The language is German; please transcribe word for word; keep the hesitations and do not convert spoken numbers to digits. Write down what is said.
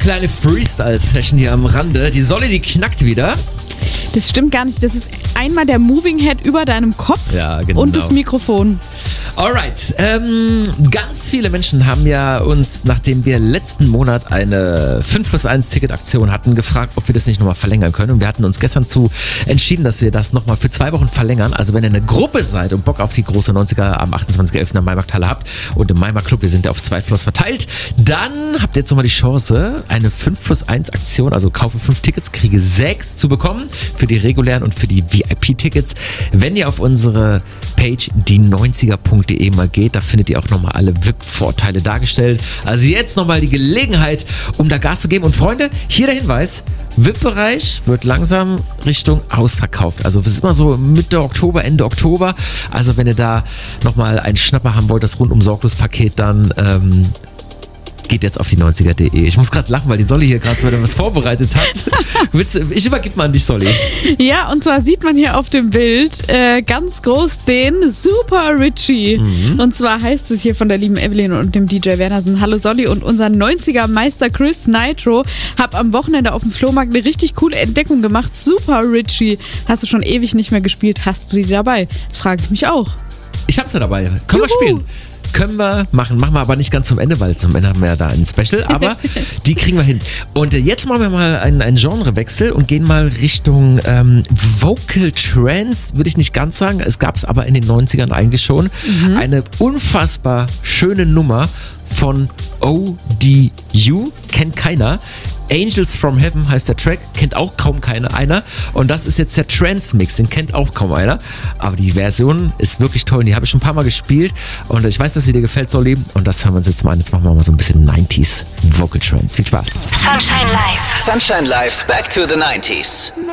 kleine Freestyle-Session hier am Rande. Die Solly, die knackt wieder. Das stimmt gar nicht. Das ist einmal der Moving Head über deinem Kopf ja, genau. und das Mikrofon. Alright, ähm, ganz viele Menschen haben ja uns, nachdem wir letzten Monat eine fünf plus eins Ticket-Aktion hatten, gefragt, ob wir das nicht nochmal verlängern können. Und wir hatten uns gestern zu entschieden, dass wir das nochmal für zwei Wochen verlängern. Also wenn ihr eine Gruppe seid und Bock auf die große neunziger am achtundzwanzigsten elften am Maimarkthalle habt und im Maimarkt Club, wir sind ja auf zwei Floors verteilt, dann habt ihr jetzt nochmal die Chance, eine fünf plus eins Aktion, also kaufe fünf Tickets, kriege sechs zu bekommen für die regulären und für die V I P-Tickets. Wenn ihr auf unsere Page die neunziger punkt de mal geht, da findet ihr auch nochmal alle V I P-Vorteile dargestellt. Also jetzt nochmal die Gelegenheit, um da Gas zu geben. Und Freunde, hier der Hinweis, V I P-Bereich wird langsam Richtung ausverkauft. Also es ist immer so Mitte Oktober, Ende Oktober. Also wenn ihr da nochmal einen Schnapper haben wollt, das rundum sorglos Paket, dann ähm, geht jetzt auf die neunziger punkt de. Ich muss gerade lachen, weil die Solly hier gerade was vorbereitet hat. Ich übergebe mal an dich, Solly. Ja, und zwar sieht man hier auf dem Bild äh, ganz groß den Super Richie. Mhm. Und zwar heißt es hier von der lieben Evelyn und dem D J Wernersen: Hallo Solly und unser neunziger Meister Chris Nitro. Hab am Wochenende auf dem Flohmarkt eine richtig coole Entdeckung gemacht. Super Richie. Hast du schon ewig nicht mehr gespielt? Hast du die dabei? Das frage ich mich auch. Ich hab's ja dabei. Können wir spielen? Können wir machen, machen wir aber nicht ganz zum Ende, weil zum Ende haben wir ja da ein Special, aber die kriegen wir hin. Und jetzt machen wir mal einen, einen Genrewechsel und gehen mal Richtung ähm, Vocal Trance, würde ich nicht ganz sagen, es gab es aber in den neunzigern eigentlich schon. Mhm. Eine unfassbar schöne Nummer von O D U, kennt keiner. Angels from Heaven heißt der Track, kennt auch kaum keiner, einer. Und das ist jetzt der Trance-Mix, den kennt auch kaum einer. Aber die Version ist wirklich toll und die habe ich schon ein paar Mal gespielt. Und ich weiß, dass sie dir gefällt, Solly. Und das hören wir uns jetzt mal an. Jetzt machen wir mal so ein bisschen neunziger Vocal Trance. Viel Spaß. Sunshine Live. Sunshine Live, back to the nineties.